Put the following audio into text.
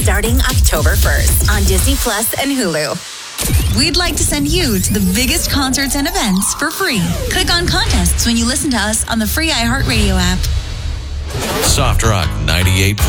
starting October 1st on Disney Plus and Hulu. We'd like to send you to the biggest concerts and events for free. Click on contests when you listen to us on the free iHeartRadio app. Soft Rock 98.